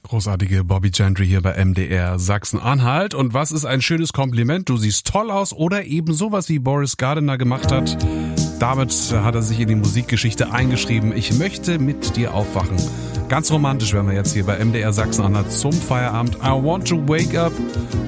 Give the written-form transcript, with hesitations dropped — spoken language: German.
Großartige Bobby Gentry hier bei MDR Sachsen-Anhalt. Und was ist ein schönes Kompliment? Du siehst toll aus oder eben sowas wie Boris Gardiner gemacht hat. Damit hat er sich in die Musikgeschichte eingeschrieben. Ich möchte mit dir aufwachen. Ganz romantisch werden wir jetzt hier bei MDR Sachsen-Anhalt zum Feierabend. I want to wake up